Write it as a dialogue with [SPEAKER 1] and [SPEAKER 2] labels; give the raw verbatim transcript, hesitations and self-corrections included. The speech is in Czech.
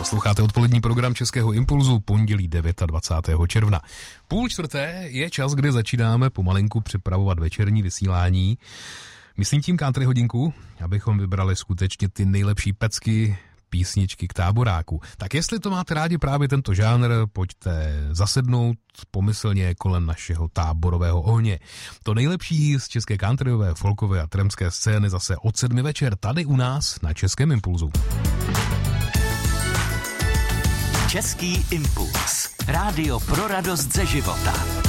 [SPEAKER 1] Posloucháte odpolední program Českého impulzu, pondělí dvacátého devátého června. Půl čtvrté je čas, kdy začínáme pomalinku připravovat večerní vysílání. Myslím tím country hodinku, abychom vybrali skutečně ty nejlepší pecky, písničky k táboráku. Tak jestli to máte rádi právě tento žánr, pojďte zasednout pomyslně kolem našeho táborového ohně. To nejlepší z české countryové, folkové a tramské scény zase od sedmi večer tady u nás na Českém impulzu.
[SPEAKER 2] Český impuls. Rádio pro radost ze života.